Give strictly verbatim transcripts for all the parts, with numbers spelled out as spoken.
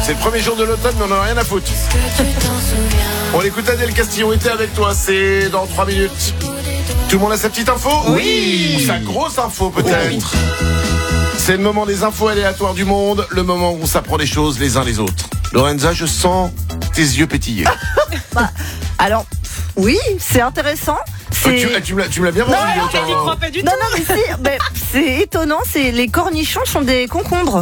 C'est le premier jour de l'automne, mais on n'en a rien à foutre. On écoute Adèle Castillon était avec toi, c'est dans trois minutes. Tout le monde a sa petite info? Oui. Ou sa grosse info peut-être? Oui. C'est le moment des infos aléatoires du monde, le moment où on s'apprend des choses les uns les autres. Lorenza, je sens tes yeux pétiller. Bah, alors, oui, c'est intéressant. C'est... Tu, tu, me l'as, tu me l'as bien vendu. Non, elle n'y croit pas du tout. Non, non, mais si, mais c'est étonnant, c'est les cornichons sont des concombres.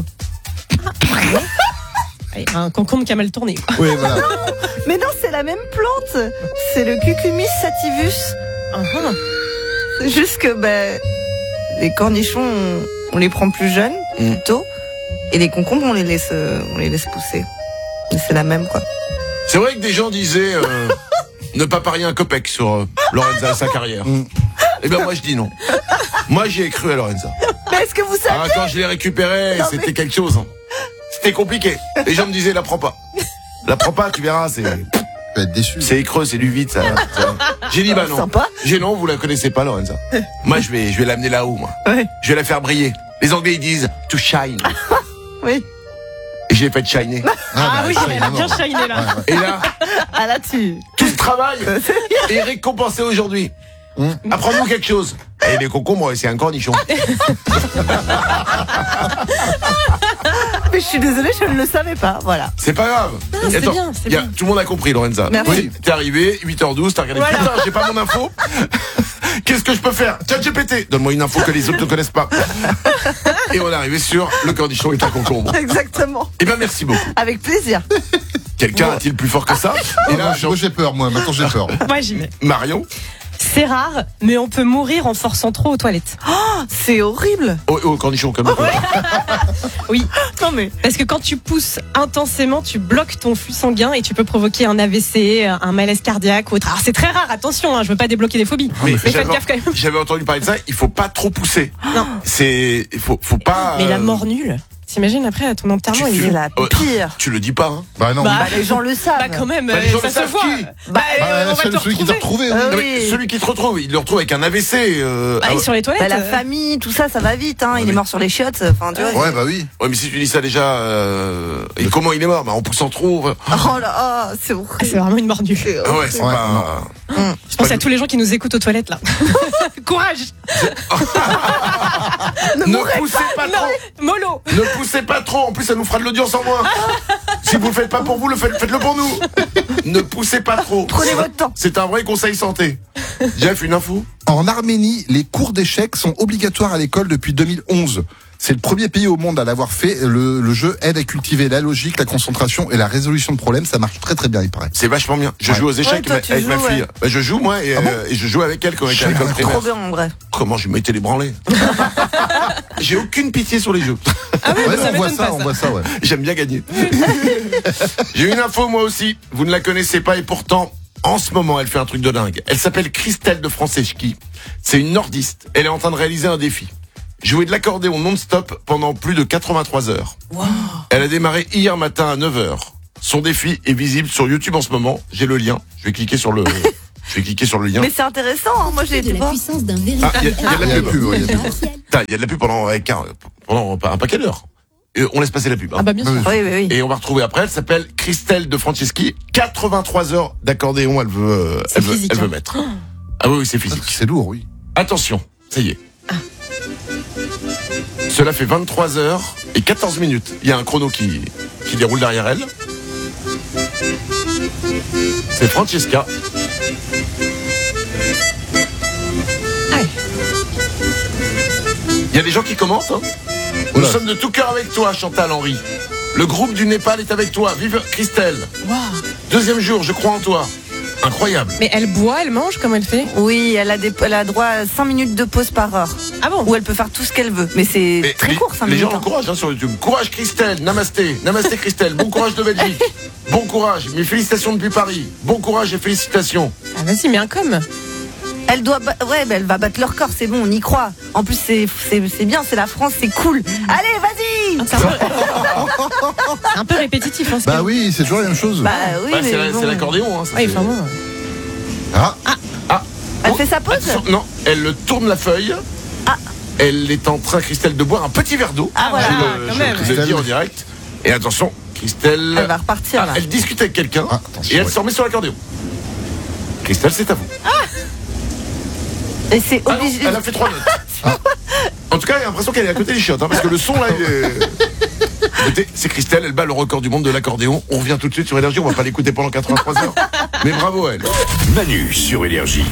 Allez, un concombre qui a mal tourné. Quoi. Oui, voilà. Mais non, c'est la même plante. C'est le Cucumis sativus. Uh-huh. C'est juste que ben, les cornichons, on, on les prend plus jeunes, Mm. plutôt, et les concombres, on les laisse, euh, on les laisse pousser. Mais c'est la même, quoi. C'est vrai que des gens disaient euh, ne pas parier un copec sur euh, Lorenza et sa carrière. Mm. Eh bien, moi, je dis non. Moi, j'y ai cru à Lorenza. Mais est-ce que vous savez? Ah, quand je l'ai récupéré, Non, c'était mais- quelque chose. Hein. C'était compliqué. Les gens me disaient, la prends pas. La prends pas, tu verras, c'est, Tu vas être déçu. c'est creux, c'est du vide, ça. ça. J'ai dit, bah non. Sympa. J'ai non, vous la connaissez pas, Lorenza. Moi, je vais, je vais l'amener là-haut, moi. Ouais. Je vais la faire briller. Les Anglais, ils disent, to shine. Oui. Et je l'ai fait shiner. Ah, bah, oui, ça, elle a bien évidemment. shiné là. Ouais, ouais. Et là, Ah là, tu... tout ce travail est récompensé aujourd'hui. Hum. Apprends-nous quelque chose. Et les concombres, c'est un cornichon. Mais je suis désolée, je ne le savais pas, voilà. C'est pas grave. Non, c'est Attends, bien, c'est y a- bien. tout le monde a compris, Lorenza. Merci. Oui, t'es arrivé, huit heures douze, t'as regardé. Voilà. Putain, j'ai pas mon info. Qu'est-ce que je peux faire? ChatGPT, donne-moi une info que les autres ne connaissent pas. Et on est arrivé sur le cornichon est un concombre. Exactement. Eh ben, merci beaucoup. Avec plaisir. Quelqu'un a-t-il plus fort que ça? Et là, Moi, Jean- moi, j'ai peur, moi. Maintenant, j'ai peur. Moi, j'y vais. Marion. C'est rare, mais on peut mourir en forçant trop aux toilettes. C'est horrible. Oh, oh, cornichon, comme Oui, Non mais... parce que quand tu pousses intensément, tu bloques ton flux sanguin et tu peux provoquer un A V C, un malaise cardiaque ou autre. Alors c'est très rare, attention, hein, je veux pas débloquer des phobies. Mais Mais faites j'avais- gaffe quand même. J'avais entendu parler de ça, il faut pas trop pousser. Non. C'est, il faut, faut pas. Mais la euh, mort nulle. T'imagines après à ton enterrement, tu- il tu- C'est est la Oh, pire. Tu le dis pas, hein. Bah, non. Bah, Bah, les gens le savent. Bah quand même, Bah, les gens euh, ça le se savent voit. qui Bah, Bah, euh, on va seul te celui qui t'a retrouvé. Ah Non, oui. mais celui qui te retrouve, il le retrouve avec un A V C. Euh, Bah, ah il est ouais. sur les toilettes. Bah, la euh. famille, tout ça, ça va vite, hein. Il mais- est mort sur les chiottes, enfin, tu vois. Ouais, bah oui. Ouais, mais si tu dis ça déjà, euh, et comment il est mort? Bah, en poussant trop. euh, Oh là, ah, c'est Ah, c'est horrible. vraiment une mort nulle. C'est Ah ouais, horrible. c'est Ouais, pas. Je pense à tous les gens qui nous écoutent aux toilettes là. Courage. Ne poussez pas trop. Mollo. Ne poussez pas trop. En plus, ça nous fera de l'audience en moins. Si vous le faites pas pour vous, le faites, faites-le pour nous. Ne poussez pas trop. Prenez votre temps. C'est un vrai conseil santé. Jeff, une info? En Arménie, les cours d'échecs sont obligatoires à l'école depuis deux mille onze. C'est le premier pays au monde à l'avoir fait. Le, le jeu aide à cultiver la logique, la concentration et la résolution de problèmes. Ça marche très très bien, il paraît. C'est vachement bien. Je Ouais. joue aux échecs Ouais, toi, avec, tu avec ma joues, fille. ouais. Bah, je joue moi et, Ah bon euh, et je joue avec elle quand elle était à l'école Trop primaire. Trop bien, en vrai. Comment je m'étais débranlé. J'ai aucune pitié sur les jeux. Ah oui, Ouais, ça on voit m'étonne ça, pas on ça. voit ça, ouais. J'aime bien gagner. J'ai une info moi aussi. Vous ne la connaissez pas et pourtant, en ce moment, elle fait un truc de dingue. Elle s'appelle Christelle de Franceschi. C'est une nordiste. Elle est en train de réaliser un défi. Jouer de l'accordéon non-stop pendant plus de quatre-vingt-trois heures. Wow. Elle a démarré hier matin à neuf heures. Son défi est visible sur YouTube en ce moment. J'ai le lien. Je vais cliquer sur le, je vais cliquer sur le lien. Mais c'est intéressant, hein. Moi j'ai de été la voir. puissance d'un véritable Ah, il y a- il y a de la Il y a pub. la pub, ouais, il y a de la pub. Putain, il y a de la pub pendant, avec un- pendant un paquet d'heures. Et on laisse passer la pub. hein. Ah bah bien sûr. Oui, oui, oui. Et on va retrouver après, elle s'appelle Christelle de Franceschi. quatre-vingt-trois heures d'accordéon, elle veut, euh, C'est elle veut, physique, elle veut hein. mettre. Ah oui, oui, c'est physique. C'est lourd, oui. Attention, ça y est. Cela fait vingt-trois heures et quatorze minutes. Il y a un chrono qui, qui déroule derrière elle. C'est Francesca. Ah ouais. Il y a des gens qui commentent. Hein. Nous Oula. sommes de tout cœur avec toi, Chantal Henry. Le groupe du Népal est avec toi. Vive Christelle. Waouh. Deuxième jour, je crois en toi. Incroyable. Mais elle boit, elle mange, comment elle fait? Oui, elle a, des, elle a droit à cinq minutes de pause par heure. Ah bon? Où elle peut faire tout ce qu'elle veut. Mais c'est Mais très les, court, cinq les minutes. gens hein. l'encouragent hein, sur YouTube. Courage Christelle, namasté. Namasté Christelle, bon courage de Belgique. Bon courage, mes félicitations depuis Paris. Bon courage et félicitations. Ah vas-y, mets un com. Elle doit, ba- ouais, bah, elle va battre leur corps, c'est bon, on y croit. En plus, c'est, c'est, c'est bien, c'est la France, c'est cool. Allez, vas-y. C'est un peu, c'est un peu répétitif. Hein, ce Bah que- oui, c'est toujours la même chose. Bah oui, Bah, mais c'est la- bon. c'est l'accordéon. Hein, ça, Ouais, c'est- enfin bon. Ah, Elle Oh, fait sa pause. attention, non, elle tourne la feuille. Ah. Elle est en train, Christelle, de boire un petit verre d'eau. Ah, voilà. Je le- quand je même. le dis en direct. Et attention, Christelle. Elle va repartir Ah, là. elle discute avec quelqu'un Ah, attention, et elle ouais. se remet sur l'accordéon. Christelle, c'est à vous. Et c'est Ah non, obligé. elle a fait trois notes. Ah. En tout cas, j'ai l'impression qu'elle est à côté des chiottes, hein, parce que le son là, il est... Écoutez, c'est Christelle, elle bat le record du monde de l'accordéon. On revient tout de suite sur Énergie, on va pas l'écouter pendant quatre-vingt-trois heures. Mais bravo à elle. Manu sur Énergie.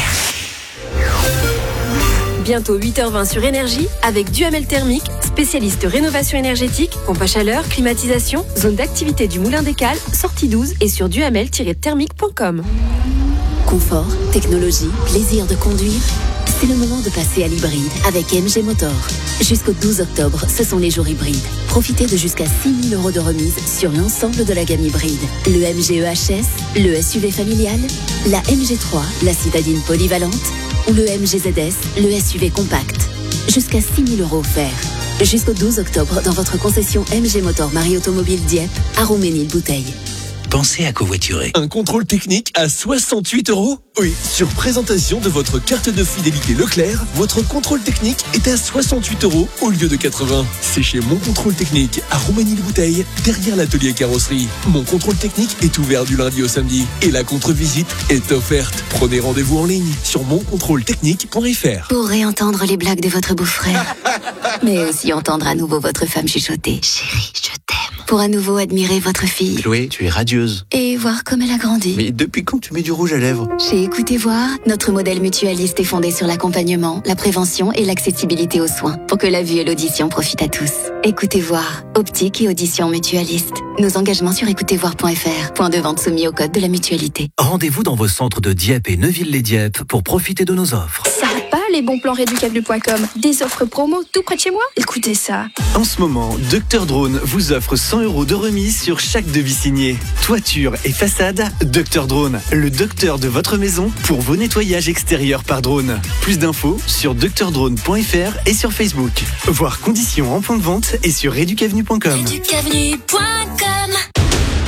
Bientôt huit heures vingt sur Énergie avec Duhamel Thermique, spécialiste rénovation énergétique, pompe à chaleur, climatisation, zone d'activité du Moulin des Cales, sortie douze et sur duhamel tiret thermique point com. Confort, technologie, plaisir de conduire. C'est le moment de passer à l'hybride avec M G Motor. Jusqu'au douze octobre, ce sont les jours hybrides. Profitez de jusqu'à six mille euros de remise sur l'ensemble de la gamme hybride. Le M G E H S, le S U V familial, la M G trois, la citadine polyvalente ou le M G Z S, le S U V compact. Jusqu'à six mille euros offerts. Jusqu'au douze octobre dans votre concession M G Motor Marie Automobile Dieppe à Rouménil-Bouteille. Pensez à covoiturer. Un contrôle technique à soixante-huit euros? Oui, sur présentation de votre carte de fidélité Leclerc, votre contrôle technique est à soixante-huit euros au lieu de quatre-vingts. C'est chez Mon Contrôle Technique à Roumanie-le-Bouteille, derrière l'atelier carrosserie. Mon Contrôle Technique est ouvert du lundi au samedi et la contre-visite est offerte. Prenez rendez-vous en ligne sur mon contrôle technique point f r. Pour réentendre les blagues de votre beau-frère, mais aussi entendre à nouveau votre femme chuchoter. Chérie, je t'aime. Pour à nouveau admirer votre fille Chloé, tu es radieuse. et voir comme elle a grandi. Mais depuis quand tu mets du rouge à lèvres? Chez Écoutez Voir, notre modèle mutualiste est fondé sur l'accompagnement, la prévention et l'accessibilité aux soins pour que la vue et l'audition profitent à tous. Écoutez Voir, optique et audition mutualiste. Nos engagements sur écoutez voir point f r. Point de vente soumis au code de la mutualité. Rendez-vous dans vos centres de Dieppe et Neuville-les-Dieppe pour profiter de nos offres. Ça va pas les bons plans réducables point com. Des offres promo tout près de chez moi. Écoutez ça. En ce moment, Docteur Drone vous offre cent euros de remise sur chaque devis signé. Toiture et façade, Docteur Drone, le docteur de votre maison pour vos nettoyages extérieurs par drone. Plus d'infos sur docteur drone point f r et sur Facebook. Voir conditions en point de vente et sur réducavenue point com. Réducavenue point com.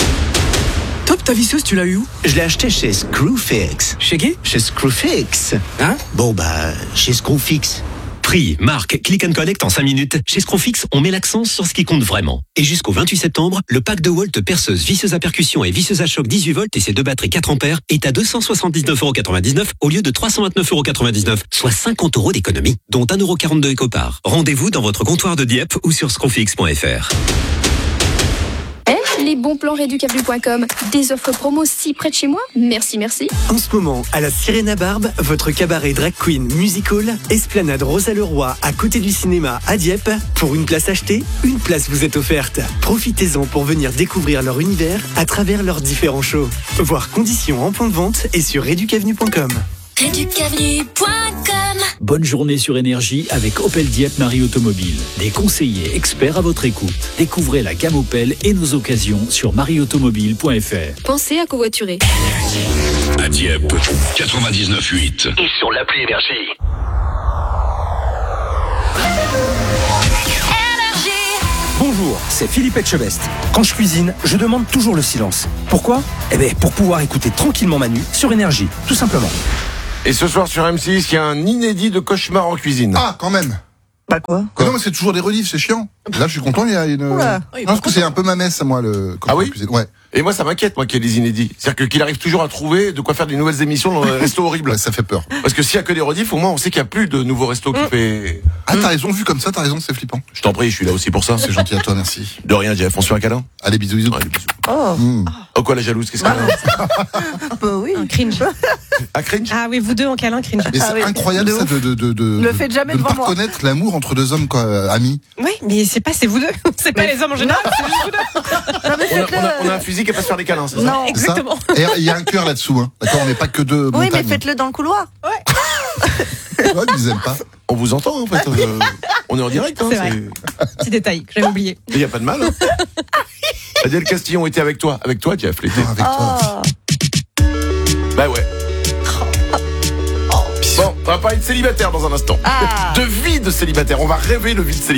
Top, ta visseuse, tu l'as eu où? Je l'ai acheté chez Screwfix. Chez qui? Chez Screwfix. Hein? Bon bah, chez Screwfix. Prix, marque, click and collect en cinq minutes. Chez Screwfix, on met l'accent sur ce qui compte vraiment. Et jusqu'au vingt-huit septembre, le pack de Walt perceuse, visseuse à percussion et visseuse à choc dix-huit volts et ses deux batteries quatre ampères est à deux cent soixante-dix-neuf euros quatre-vingt-dix-neuf au lieu de trois cent vingt-neuf euros quatre-vingt-dix-neuf, soit cinquante euros d'économie, dont un euro quarante-deux éco-part. Rendez-vous dans votre comptoir de Dieppe ou sur screwfix point f r. Eh, les bons plans réducables point com. Des offres promo si près de chez moi. Merci, merci. En ce moment, à la Sirène à Barbe, votre cabaret drag queen musical, Esplanade Rosa Leroy à côté du cinéma à Dieppe. Pour une place achetée, une place vous est offerte. Profitez-en pour venir découvrir leur univers à travers leurs différents shows. Voir conditions en point de vente et sur réducavenue point com. Réducavenue point com. Bonne journée sur Énergie avec Opel Dieppe Marie Automobile. Des conseillers experts à votre écoute. Découvrez la gamme Opel et nos occasions sur marie automobile point f r. Pensez à covoiturer. À Dieppe, quatre-vingt-dix-neuf huit. Et sur l'appli Énergie. Bonjour, c'est Philippe Etchebest. Quand je cuisine, je demande toujours le silence. Pourquoi? Eh bien, pour pouvoir écouter tranquillement Manu sur Énergie, tout simplement. Et ce soir sur M six, il y a un inédit de cauchemar en cuisine. Ah, quand même. Bah quoi? Non, mais c'est toujours des rediffs, c'est chiant. Là, je suis content, il y a une... Oula. Non, parce que c'est un peu ma messe, moi, le... Ah oui? Ouais. Et moi, ça m'inquiète, moi, qu'il y ait des inédits. C'est-à-dire que- qu'il arrive toujours à trouver de quoi faire des nouvelles émissions dans les restos horribles. Ouais, ça fait peur. Parce que s'il y a que des rediffs, au moins, on sait qu'il n'y a plus de nouveaux restos occupés. Ah, t'as raison, vu comme ça, t'as raison, c'est flippant. Je t'en prie, je suis là aussi pour ça. C'est gentil à toi, merci. De rien, Jeff. On se fait un câlin? Allez, bisous, bisous. Allez, bisous. Oh, Mmh. Oh, quoi, la jalouse? Qu'est-ce qu'elle a? bah oui. Un cringe. Ah, cringe? Ah oui, vous deux en câlin, cringe. Mais Ah c'est oui, incroyable, de ça, ouf. de, de, de, de, Le faites jamais de ne devant pas moi. reconnaître l'amour entre deux hommes, quoi, euh, amis. Oui, mais c'est pas, c'est vous deux. C'est pas les hommes en général, c'est juste vous deux. Non, mais On a, faites-le. on, a, on a un fusil qui va pas se faire des câlins, c'est ça? Non. C'est ça Exactement. Et il y a un cœur là-dessous, hein. D'accord, on n'est pas que deux Oui, mais montagnes. faites-le dans le couloir. Ouais, ils nous aiment pas. On vous entend, en fait. euh, on est en direct, hein. C'est vrai. Petit détail que j'avais oublié. Il n'y a pas de mal. Hein. Adèle Castillon était avec toi. Avec toi, Jeff, l'été. Non, avec toi. Oh. Bah ouais. Bon, on va parler de célibataire dans un instant. Ah. De vie de célibataire. On va rêver le vie de célibataire.